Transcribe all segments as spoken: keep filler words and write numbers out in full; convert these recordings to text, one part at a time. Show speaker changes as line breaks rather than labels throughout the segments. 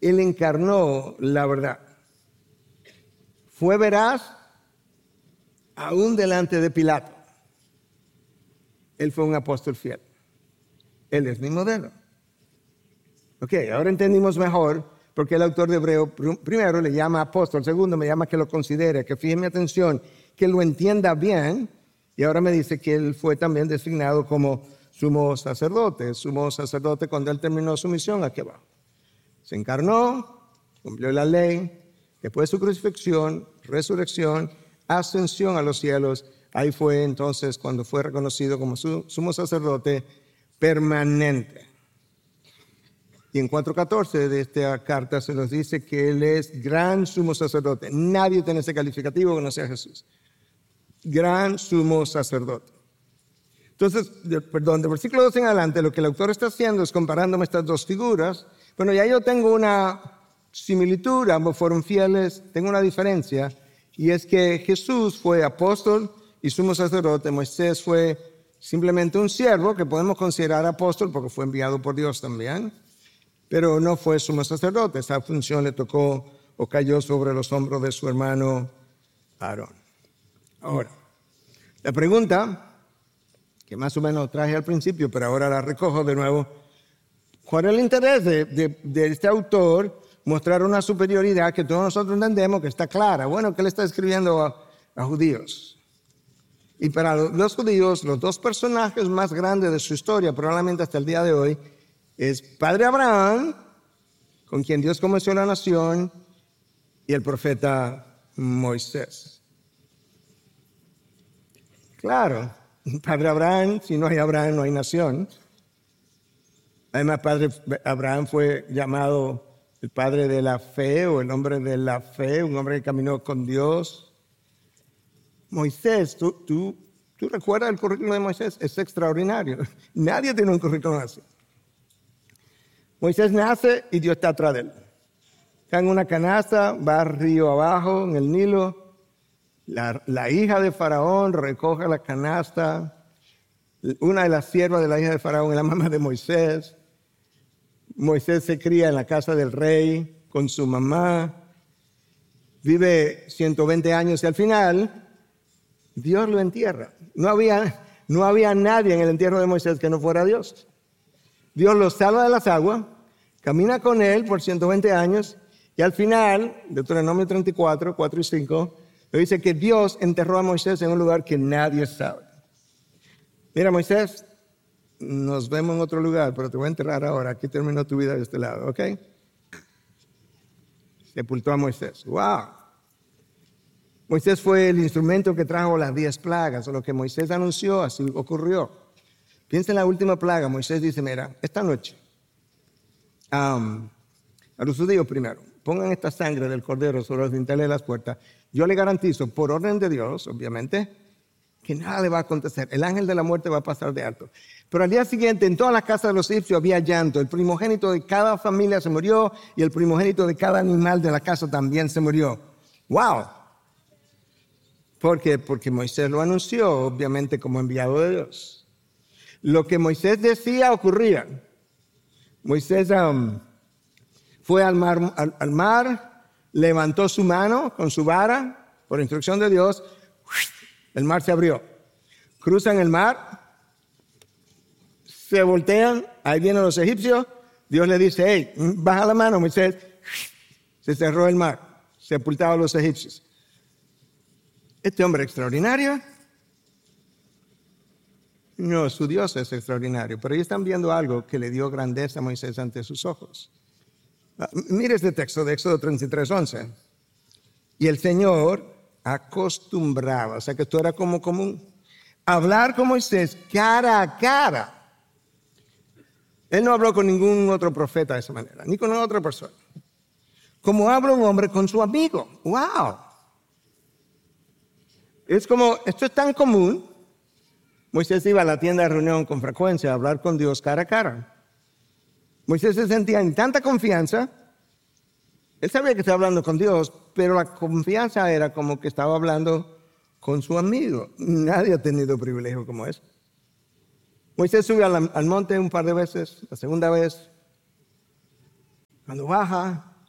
Él encarnó la verdad. Fue veraz aún delante de Pilato. Él fue un apóstol fiel. Él es mi modelo. Ok, ahora entendimos mejor porque el autor de Hebreo primero le llama apóstol, segundo me llama que lo considere, que fije mi atención, que lo entienda bien, y ahora me dice que él fue también designado como sumo sacerdote, sumo sacerdote cuando él terminó su misión aquí abajo. Se encarnó, cumplió la ley, después de su crucifixión, resurrección, ascensión a los cielos. Ahí fue entonces cuando fue reconocido como su, sumo sacerdote permanente. Y en cuatro catorce de esta carta se nos dice que él es gran sumo sacerdote. Nadie tiene ese calificativo que no sea Jesús. Gran sumo sacerdote. Entonces, de, perdón, del versículo dos en adelante, lo que el autor está haciendo es comparándome estas dos figuras. Bueno, ya yo tengo una similitud, ambos fueron fieles, tengo una diferencia, y es que Jesús fue apóstol y sumo sacerdote. Moisés fue simplemente un siervo que podemos considerar apóstol porque fue enviado por Dios también, pero no fue sumo sacerdote. Esa función le tocó o cayó sobre los hombros de su hermano Aarón. Ahora, la pregunta que más o menos traje al principio, pero ahora la recojo de nuevo. ¿Cuál es el interés de, de, de este autor mostrar una superioridad que todos nosotros entendemos que está clara? Bueno, que él está escribiendo a, a judíos. Y para los judíos, los dos personajes más grandes de su historia, probablemente hasta el día de hoy, es Padre Abraham, con quien Dios comenzó la nación, y el profeta Moisés. Claro, Padre Abraham, si no hay Abraham, no hay nación. Además, Padre Abraham fue llamado el padre de la fe o el hombre de la fe, un hombre que caminó con Dios. Moisés, ¿tú, tú, tú recuerdas el currículum de Moisés? Es extraordinario. Nadie tiene un currículum así. Moisés nace y Dios está atrás de él. Está en una canasta, va río abajo, en el Nilo. La, la hija de Faraón recoge la canasta. Una de las siervas de la hija de Faraón es la mamá de Moisés. Moisés se cría en la casa del rey con su mamá. Vive ciento veinte años y al final Dios lo entierra. No había, no había nadie en el entierro de Moisés que no fuera Dios. Dios lo salva de las aguas, camina con él por ciento veinte años y al final, Deuteronomio treinta y cuatro, cuatro y cinco, le dice que Dios enterró a Moisés en un lugar que nadie sabe. Mira, Moisés, nos vemos en otro lugar, pero te voy a enterrar ahora. Aquí terminó tu vida de este lado, ¿ok? Sepultó a Moisés. ¡Wow! Moisés fue el instrumento que trajo las diez plagas, o lo que Moisés anunció, así ocurrió. Piensa en la última plaga. Moisés dice, mira, esta noche, um, a los judíos primero, pongan esta sangre del cordero sobre los dinteles de las puertas. Yo le garantizo, por orden de Dios, obviamente, que nada le va a acontecer. El ángel de la muerte va a pasar de alto. Pero al día siguiente, en todas las casas de los egipcios había llanto. El primogénito de cada familia se murió y el primogénito de cada animal de la casa también se murió. ¡Wow! ¿Por qué? Porque Moisés lo anunció, obviamente, como enviado de Dios. Lo que Moisés decía ocurría. Moisés um, fue al mar, al, al mar, levantó su mano con su vara, por instrucción de Dios, el mar se abrió. Cruzan el mar, se voltean, ahí vienen los egipcios, Dios le dice, hey, baja la mano, Moisés. Se cerró el mar, sepultaron a los egipcios. Este hombre extraordinario. No, su Dios es extraordinario, pero ellos están viendo algo que le dio grandeza a Moisés ante sus ojos. Mire este texto de Éxodo treinta y tres, once. Y el Señor acostumbraba, o sea que esto era como común, hablar con Moisés cara a cara. Él no habló con ningún otro profeta de esa manera, ni con otra persona. Como habla un hombre con su amigo. ¡Wow! Es como, esto es tan común. Moisés iba a la tienda de reunión con frecuencia a hablar con Dios cara a cara. Moisés se sentía en tanta confianza. Él sabía que estaba hablando con Dios, pero la confianza era como que estaba hablando con su amigo. Nadie ha tenido privilegio como ese. Moisés sube al, al monte un par de veces, la segunda vez. Cuando baja,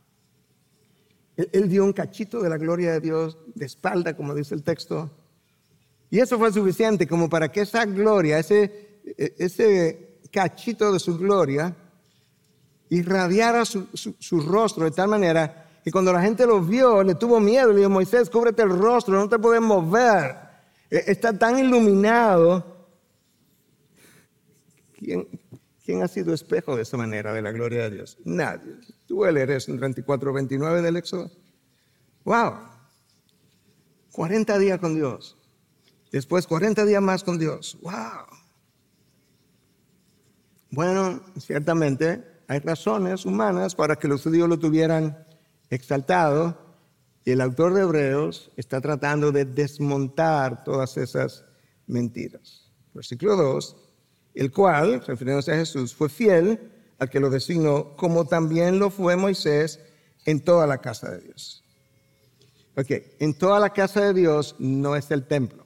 Él, él dio un cachito de la gloria de Dios de espalda, como dice el texto. Y eso fue suficiente como para que esa gloria, ese, ese cachito de su gloria, irradiara su, su, su rostro de tal manera que cuando la gente lo vio, le tuvo miedo. Le dijo: Moisés, cúbrete el rostro, no te puedes mover. Está tan iluminado. ¿Quién, quién ha sido espejo de esa manera de la gloria de Dios? Nadie. Tú puedes leer eso en treinta y cuatro, veintinueve del Éxodo. ¡Wow! cuarenta días con Dios. Después cuarenta días más con Dios. ¡Wow! Bueno, ciertamente hay razones humanas para que los judíos lo tuvieran exaltado. Y el autor de Hebreos está tratando de desmontar todas esas mentiras. Versículo dos. El cual, refiriéndose a Jesús, fue fiel al que lo designó, como también lo fue Moisés en toda la casa de Dios. Ok, en toda la casa de Dios no es el templo.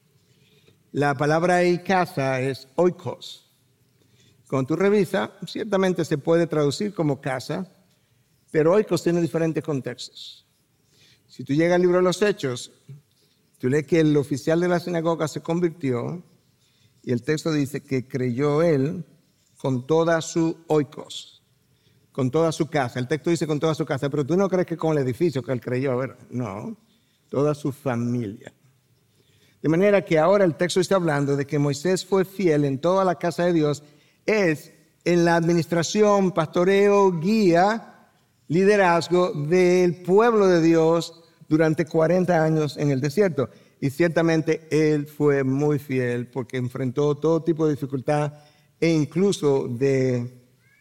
La palabra ahí casa es oikos. Cuando tú revisas, ciertamente se puede traducir como casa, pero oikos tiene diferentes contextos. Si tú llegas al libro de los Hechos, tú lees que el oficial de la sinagoga se convirtió y el texto dice que creyó él con toda su oikos, con toda su casa. El texto dice con toda su casa, pero tú no crees que con el edificio que él creyó, ¿verdad? No, toda su familia. De manera que ahora el texto está hablando de que Moisés fue fiel en toda la casa de Dios, es en la administración, pastoreo, guía, liderazgo del pueblo de Dios durante cuarenta años en el desierto. Y ciertamente él fue muy fiel porque enfrentó todo tipo de dificultad e incluso de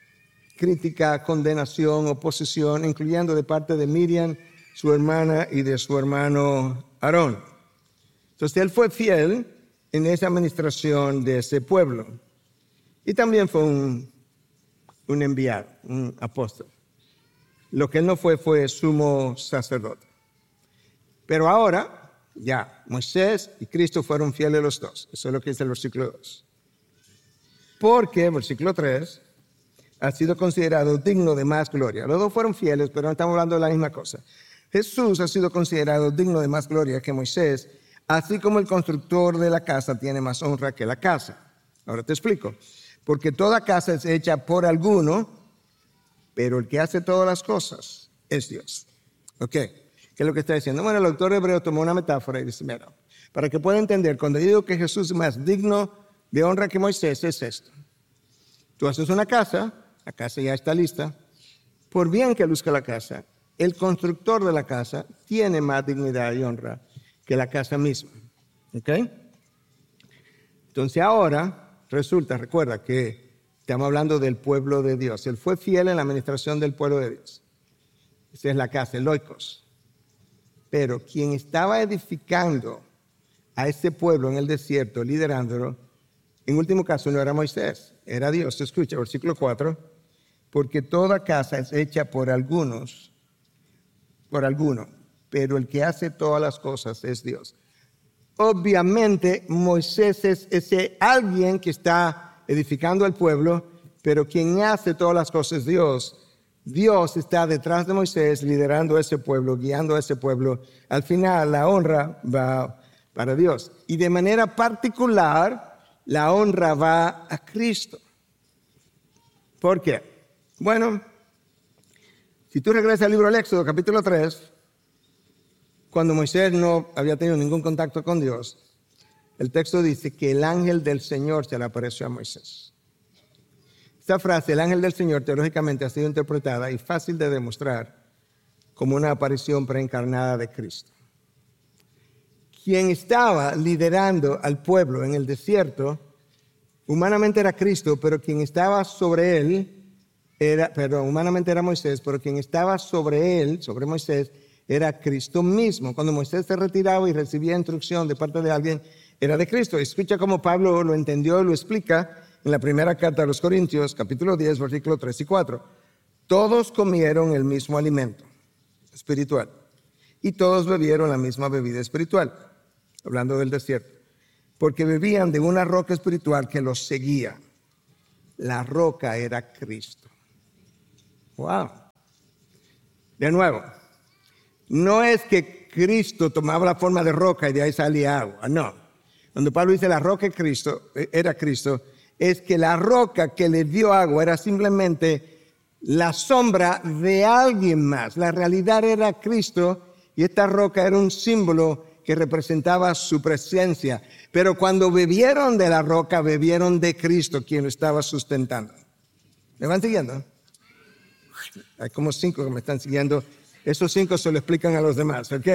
crítica, condenación, oposición, incluyendo de parte de Miriam, su hermana, y de su hermano Aarón. Entonces él fue fiel en esa administración de ese pueblo. Y también fue un, un enviado, un apóstol. Lo que él no fue fue sumo sacerdote. Pero ahora, ya, Moisés y Cristo fueron fieles los dos. Eso es lo que dice el versículo dos. Porque, versículo tres, ha sido considerado digno de más gloria. Los dos fueron fieles, pero no estamos hablando de la misma cosa. Jesús ha sido considerado digno de más gloria que Moisés, así como el constructor de la casa tiene más honra que la casa. Ahora te explico. Porque toda casa es hecha por alguno, pero el que hace todas las cosas es Dios. ¿Ok? ¿Qué es lo que está diciendo? Bueno, el autor hebreo tomó una metáfora y dice: mira, para que pueda entender, cuando yo digo que Jesús es más digno de honra que Moisés, es esto. Tú haces una casa, la casa ya está lista, por bien que luzca la casa, el constructor de la casa tiene más dignidad y honra que la casa misma. ¿Ok? Entonces ahora resulta, recuerda que estamos hablando del pueblo de Dios. Él fue fiel en la administración del pueblo de Dios. Esa es la casa, el oikos. Pero quien estaba edificando a ese pueblo en el desierto, liderándolo, en último caso no era Moisés, era Dios. Escucha, versículo cuatro. Porque toda casa es hecha por algunos, por alguno, pero el que hace todas las cosas es Dios. Obviamente Moisés es ese alguien que está edificando al pueblo, pero quien hace todas las cosas es Dios. Dios está detrás de Moisés, liderando a ese pueblo, guiando a ese pueblo. Al final, la honra va para Dios. Y de manera particular, la honra va a Cristo. ¿Por qué? Bueno, si tú regresas al libro del Éxodo, capítulo tres, cuando Moisés no había tenido ningún contacto con Dios, el texto dice que el ángel del Señor se le apareció a Moisés. Esta frase, el ángel del Señor, teológicamente ha sido interpretada y fácil de demostrar como una aparición preencarnada de Cristo. Quien estaba liderando al pueblo en el desierto, humanamente era Cristo, pero quien estaba sobre él, era, perdón, humanamente era Moisés, pero quien estaba sobre él, sobre Moisés, era Cristo mismo. Cuando Moisés se retiraba y recibía instrucción de parte de alguien, era de Cristo. Escucha cómo Pablo lo entendió y lo explica en la primera carta a los Corintios, capítulo diez, versículos tres y cuatro. Todos comieron el mismo alimento espiritual y todos bebieron la misma bebida espiritual, hablando del desierto, porque bebían de una roca espiritual que los seguía. La roca era Cristo. Wow. De nuevo, no es que Cristo tomaba la forma de roca y de ahí salía agua, no. Cuando Pablo dice la roca de Cristo, era Cristo, es que la roca que le dio agua era simplemente la sombra de alguien más. La realidad era Cristo y esta roca era un símbolo que representaba su presencia. Pero cuando bebieron de la roca, bebieron de Cristo, quien lo estaba sustentando. ¿Me van siguiendo? Hay como cinco que me están siguiendo. Esos cinco se lo explican a los demás, ¿ok?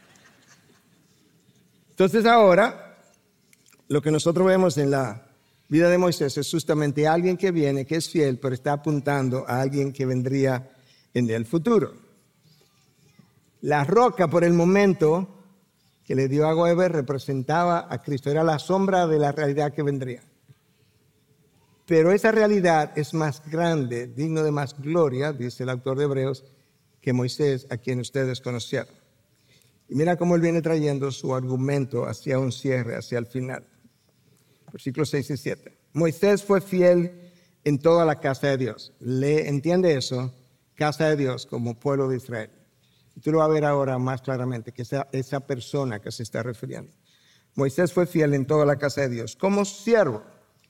Entonces ahora, lo que nosotros vemos en la vida de Moisés es justamente alguien que viene, que es fiel, pero está apuntando a alguien que vendría en el futuro. La roca, por el momento, que le dio agua a beber, representaba a Cristo. Era la sombra de la realidad que vendría. Pero esa realidad es más grande, digno de más gloria, dice el autor de Hebreos, que Moisés, a quien ustedes conocieron. Y mira cómo él viene trayendo su argumento hacia un cierre, hacia el final. Versículos seis y siete. Moisés fue fiel en toda la casa de Dios. ¿Le entiende eso? Casa de Dios como pueblo de Israel. Y tú lo vas a ver ahora más claramente, que esa, esa persona que se está refiriendo. Moisés fue fiel en toda la casa de Dios como siervo,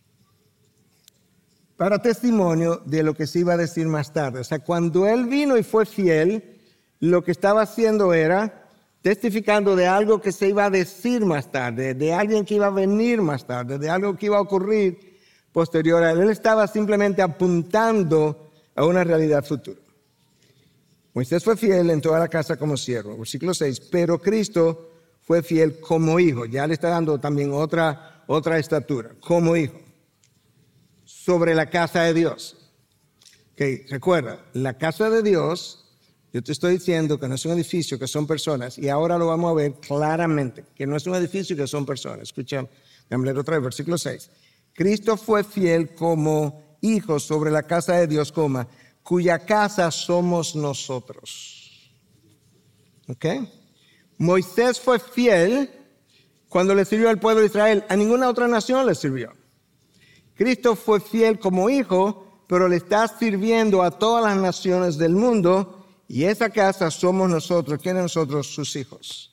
para testimonio de lo que se iba a decir más tarde. O sea, cuando él vino y fue fiel, lo que estaba haciendo era testificando de algo que se iba a decir más tarde, de alguien que iba a venir más tarde, de algo que iba a ocurrir posterior a él. Él estaba simplemente apuntando a una realidad futura. Moisés fue fiel en toda la casa como siervo. Versículo seis. Pero Cristo fue fiel como hijo. Ya le está dando también otra, otra estatura, como hijo, sobre la casa de Dios. Okay, recuerda, la casa de Dios, yo te estoy diciendo que no es un edificio, que son personas, y ahora lo vamos a ver claramente, que no es un edificio, que son personas. Escucha, déjame leer otra vez, versículo seis. Cristo fue fiel como hijo sobre la casa de Dios, coma, cuya casa somos nosotros. ¿Ok? Moisés fue fiel cuando le sirvió al pueblo de Israel, a ninguna otra nación le sirvió. Cristo fue fiel como hijo, pero le está sirviendo a todas las naciones del mundo, y esa casa somos nosotros. ¿Quiénes nosotros? Sus hijos.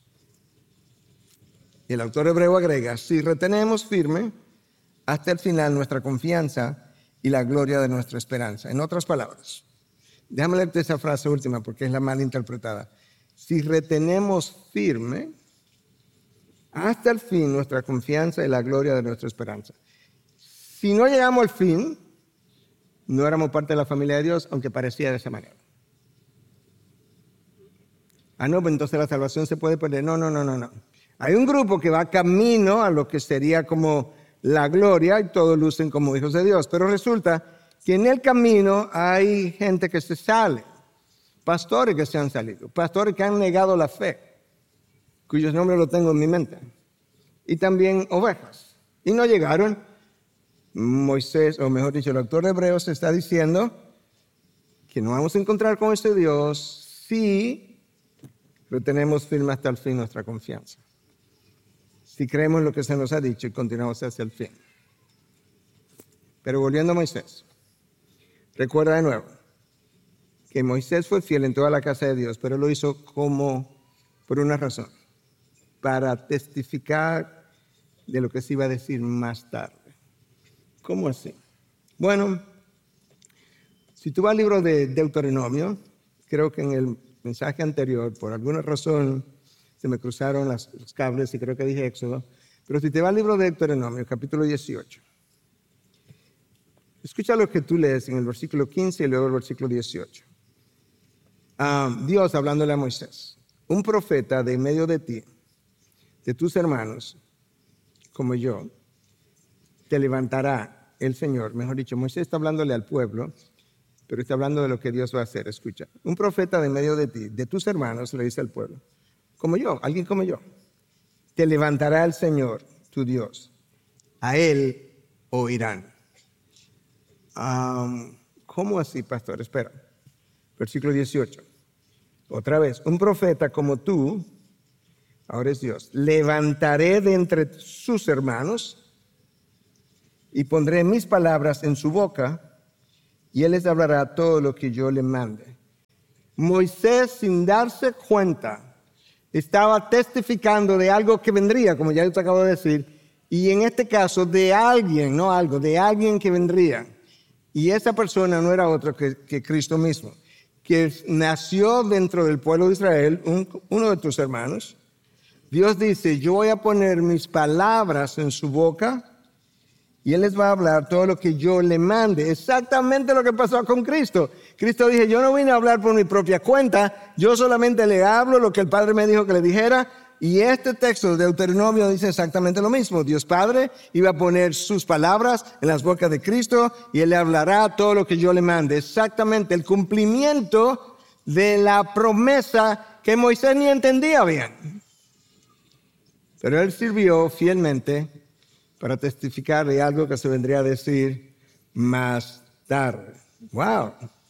Y el autor hebreo agrega, si retenemos firme hasta el final nuestra confianza y la gloria de nuestra esperanza. En otras palabras, déjame leerte esa frase última porque es la mal interpretada. Si retenemos firme hasta el fin nuestra confianza y la gloria de nuestra esperanza. Si no llegamos al fin, no éramos parte de la familia de Dios, aunque parecía de esa manera. Ah, no, pues entonces la salvación se puede perder. No, no, no, no, no. Hay un grupo que va camino a lo que sería como la gloria y todos lucen como hijos de Dios. Pero resulta que en el camino hay gente que se sale, pastores que se han salido, pastores que han negado la fe, cuyos nombres lo tengo en mi mente, y también ovejas. Y no llegaron. Moisés, o mejor dicho, el autor de Hebreos está diciendo que no vamos a encontrar con este Dios si retenemos firme hasta el fin nuestra confianza. Si creemos lo que se nos ha dicho y continuamos hacia el fin. Pero volviendo a Moisés, recuerda de nuevo que Moisés fue fiel en toda la casa de Dios, pero lo hizo como por una razón, para testificar de lo que se iba a decir más tarde. ¿Cómo así? Bueno, si tú vas al libro de Deuteronomio, creo que en el mensaje anterior, por alguna razón, se me cruzaron las, los cables y creo que dije Éxodo, pero si te vas al libro de Deuteronomio, capítulo dieciocho, escucha lo que tú lees en el versículo quince y luego el versículo dieciocho. Ah, Dios hablándole a Moisés, un profeta de en medio de ti, de tus hermanos, como yo, te levantará el Señor. Mejor dicho, Moisés está hablándole al pueblo, pero está hablando de lo que Dios va a hacer. Escucha, un profeta de en medio de ti, de tus hermanos, le dice al pueblo, como yo, alguien como yo, te levantará el Señor, tu Dios, a él oirán. Um, ¿Cómo así, pastor? Espera, versículo dieciocho. Otra vez, un profeta como tú, ahora es Dios, levantaré de entre sus hermanos y pondré mis palabras en su boca y él les hablará todo lo que yo le mande. Moisés, sin darse cuenta, estaba testificando de algo que vendría, como ya yo te acabo de decir, y en este caso de alguien, no algo, de alguien que vendría. Y esa persona no era otro que, que Cristo mismo, que nació dentro del pueblo de Israel, un, uno de tus hermanos. Dios dice, yo voy a poner mis palabras en su boca y Él les va a hablar todo lo que yo le mande. Exactamente lo que pasó con Cristo. Cristo dijo, yo no vine a hablar por mi propia cuenta, yo solamente le hablo lo que el Padre me dijo que le dijera. Y este texto de Deuteronomio dice exactamente lo mismo. Dios Padre iba a poner sus palabras en las bocas de Cristo y Él le hablará todo lo que yo le mande. Exactamente el cumplimiento de la promesa que Moisés ni entendía bien. Pero Él sirvió fielmente para testificar de algo que se vendría a decir más tarde. ¡Wow!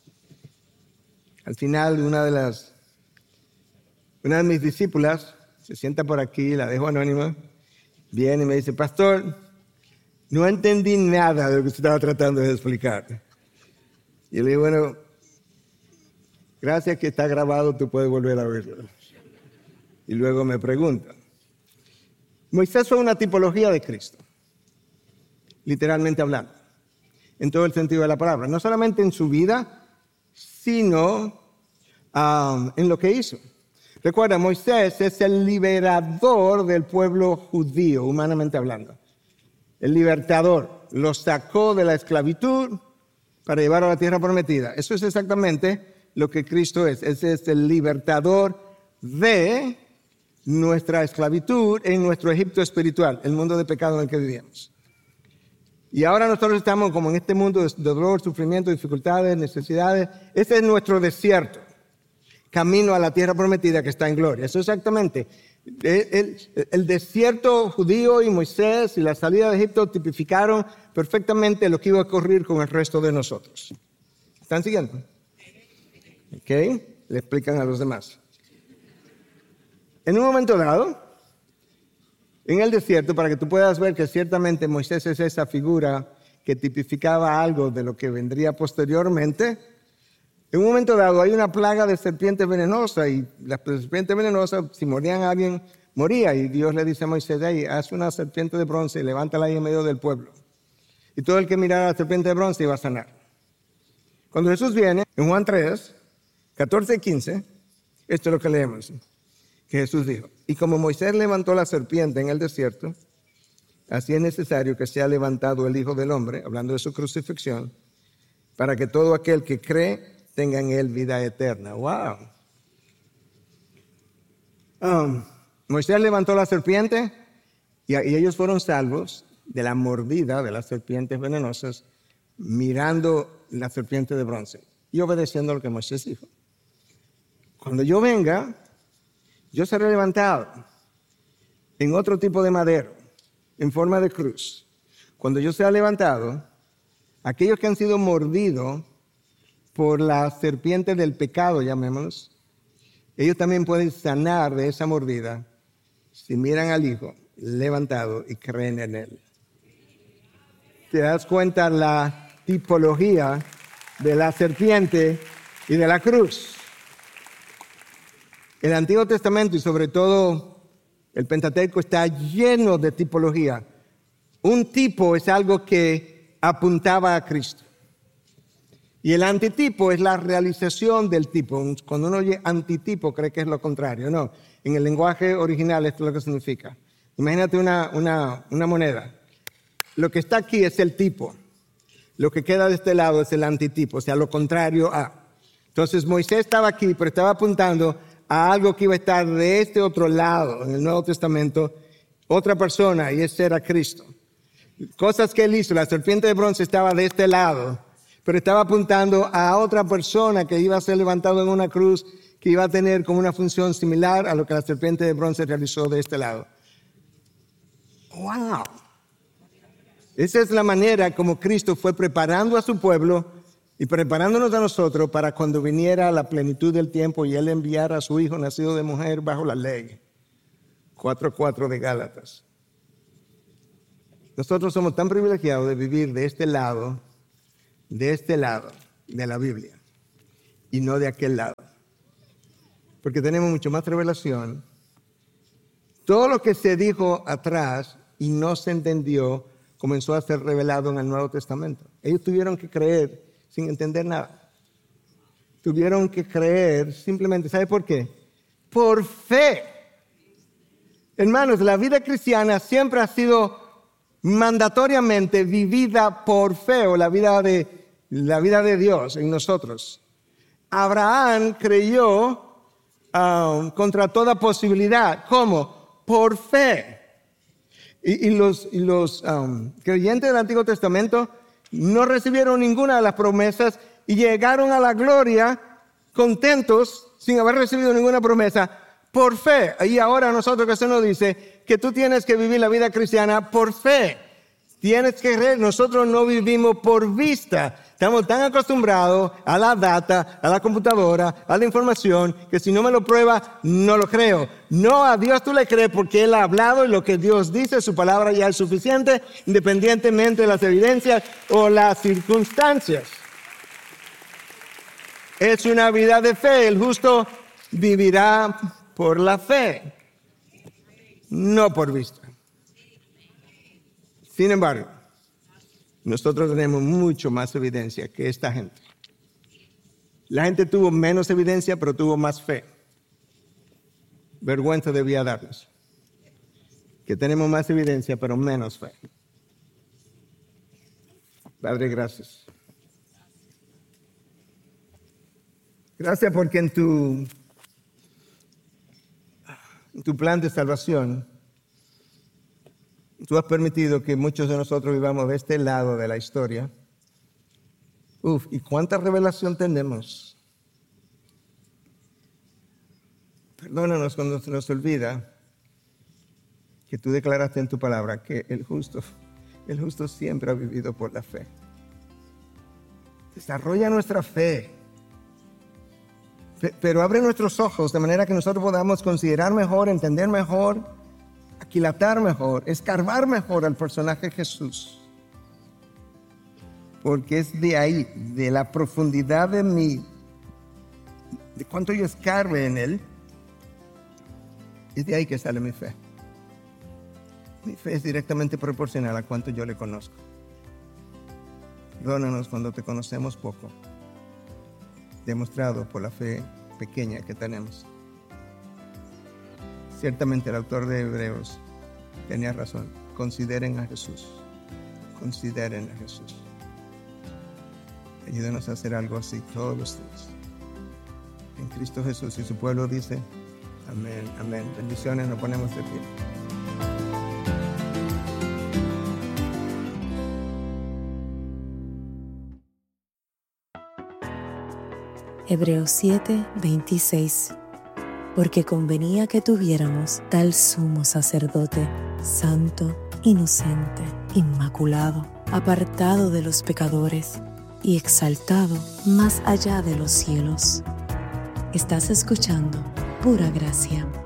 Al final, una de las, una de mis discípulas se sienta por aquí, la dejo anónima, viene y me dice, pastor, no entendí nada de lo que usted estaba tratando de explicar. Y le digo, bueno, gracias que está grabado, tú puedes volver a verlo. Y luego me pregunta, Moisés fue una tipología de Cristo, literalmente hablando, en todo el sentido de la palabra, no solamente en su vida, sino um, en lo que hizo. Recuerda, Moisés es el liberador del pueblo judío, humanamente hablando. El libertador los sacó de la esclavitud para llevar a la tierra prometida. Eso es exactamente lo que Cristo es. Ese es el libertador de nuestra esclavitud en nuestro Egipto espiritual, el mundo de pecado en el que vivíamos. Y ahora nosotros estamos como en este mundo de dolor, sufrimiento, dificultades, necesidades. Ese es nuestro desierto. Camino a la tierra prometida que está en gloria. Eso exactamente. El, el, el desierto judío y Moisés y la salida de Egipto tipificaron perfectamente lo que iba a ocurrir con el resto de nosotros. ¿Están siguiendo? ¿Ok? Le explican a los demás. En un momento dado, en el desierto, para que tú puedas ver que ciertamente Moisés es esa figura que tipificaba algo de lo que vendría posteriormente, en un momento dado hay una plaga de serpientes venenosas y las serpientes venenosas, si morían a alguien, moría. Y Dios le dice a Moisés, hey, haz una serpiente de bronce y levántala ahí en medio del pueblo. Y todo el que mirara a la serpiente de bronce iba a sanar. Cuando Jesús viene, en Juan tres, catorce y quince, esto es lo que leemos, que Jesús dijo, y como Moisés levantó la serpiente en el desierto, así es necesario que sea levantado el Hijo del Hombre, hablando de su crucifixión, para que todo aquel que cree tenga en él vida eterna. ¡Wow! Um, Moisés levantó la serpiente y, y ellos fueron salvos de la mordida de las serpientes venenosas, mirando la serpiente de bronce y obedeciendo lo que Moisés dijo. Cuando yo venga, yo seré levantado en otro tipo de madero, en forma de cruz. Cuando yo sea levantado, aquellos que han sido mordidos por la serpiente del pecado, llamémoslos, ellos también pueden sanar de esa mordida si miran al Hijo levantado y creen en Él. ¿Te das cuenta la tipología de la serpiente y de la cruz? El Antiguo Testamento y sobre todo el Pentateuco está lleno de tipología. Un tipo es algo que apuntaba a Cristo. Y el antitipo es la realización del tipo. Cuando uno oye antitipo, cree que es lo contrario. No, en el lenguaje original esto es lo que significa. Imagínate una, una, una moneda. Lo que está aquí es el tipo. Lo que queda de este lado es el antitipo, o sea, lo contrario a. Entonces Moisés estaba aquí, pero estaba apuntando a algo que iba a estar de este otro lado, en el Nuevo Testamento, otra persona, y ese era Cristo. Cosas que él hizo, la serpiente de bronce estaba de este lado, pero estaba apuntando a otra persona que iba a ser levantado en una cruz, que iba a tener como una función similar a lo que la serpiente de bronce realizó de este lado. ¡Wow! Esa es la manera como Cristo fue preparando a su pueblo y preparándonos a nosotros para cuando viniera la plenitud del tiempo y Él enviara a su Hijo nacido de mujer bajo la ley. cuatro cuatro de Gálatas. Nosotros somos tan privilegiados de vivir de este lado, de este lado de la Biblia y no de aquel lado. porque tenemos mucho más revelación. Todo lo que se dijo atrás y no se entendió comenzó a ser revelado en el Nuevo Testamento. Ellos tuvieron que creer sin entender nada. Tuvieron que creer simplemente, ¿sabe por qué? Por fe. Hermanos, la vida cristiana siempre ha sido mandatoriamente vivida por fe, o la vida de, la vida de Dios en nosotros. Abraham creyó um, contra toda posibilidad. ¿Cómo? Por fe. Y, y los, y los um, creyentes del Antiguo Testamento no recibieron ninguna de las promesas y llegaron a la gloria contentos sin haber recibido ninguna promesa por fe. Y ahora nosotros que se nos dice que tú tienes que vivir la vida cristiana por fe. Tienes que creer. Nosotros no vivimos por vista. Estamos tan acostumbrados a la data, a la computadora, a la información, que si no me lo prueba, no lo creo. No, a Dios tú le crees porque Él ha hablado y lo que Dios dice, su palabra ya es suficiente, independientemente de las evidencias o las circunstancias. Es una vida de fe. El justo vivirá por la fe, no por vista. Sin embargo, nosotros tenemos mucho más evidencia que esta gente. La gente tuvo menos evidencia, pero tuvo más fe. Vergüenza debía darnos. Que tenemos más evidencia, pero menos fe. Padre, gracias. Gracias porque en tu, en tu plan de salvación, tú has permitido que muchos de nosotros vivamos de este lado de la historia. Uf, ¿y cuánta revelación tenemos? Perdónanos cuando se nos olvida que tú declaraste en tu palabra que el justo, el justo siempre ha vivido por la fe. Desarrolla nuestra fe, pero abre nuestros ojos de manera que nosotros podamos considerar mejor, entender mejor, aquilatar mejor, escarbar mejor al personaje Jesús. Porque es de ahí, de la profundidad de mí, de cuánto yo escarbe en Él, es de ahí que sale mi fe. Mi fe es directamente proporcional a cuánto yo le conozco. Perdónanos cuando te conocemos poco, demostrado por la fe pequeña que tenemos. Ciertamente el autor de Hebreos tenía razón. Consideren a Jesús. Consideren a Jesús. Ayúdenos a hacer algo así todos los días. En Cristo Jesús, y su pueblo dice, amén, amén. Bendiciones, nos ponemos de pie.
Hebreos siete, veintiséis. Porque convenía que tuviéramos tal sumo sacerdote, santo, inocente, inmaculado, apartado de los pecadores y exaltado más allá de los cielos. Estás escuchando Pura Gracia.